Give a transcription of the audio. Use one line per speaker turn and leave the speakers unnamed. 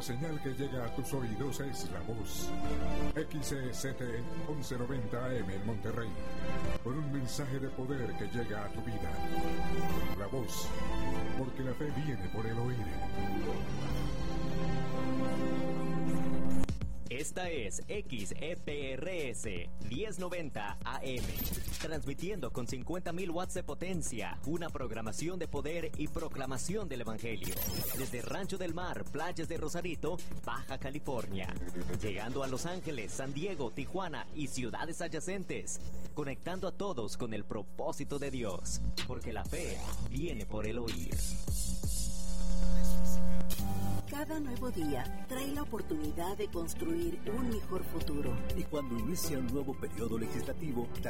La señal que llega a tus oídos es la voz. XCT 1190 AM en Monterrey. Con un mensaje de poder que llega a tu vida. La voz, porque la fe viene por el oír.
Esta es XEPRS 1090 AM, transmitiendo con 50.000 watts de potencia, una programación de poder y proclamación del Evangelio, desde Rancho del Mar, playas de Rosarito, Baja California, llegando a Los Ángeles, San Diego, Tijuana y ciudades adyacentes, conectando a todos con el propósito de Dios, porque la fe viene por el oír.
Cada nuevo día trae la oportunidad de construir un mejor futuro.
Y cuando inicia un nuevo periodo legislativo,